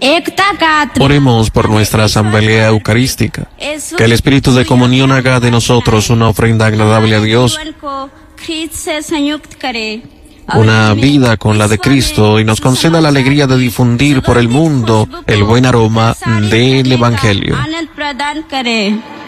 Oremos por nuestra asamblea eucarística, que el Espíritu de comunión haga de nosotros una ofrenda agradable a Dios, una vida con la de Cristo, y nos conceda la alegría de difundir por el mundo el buen aroma del Evangelio.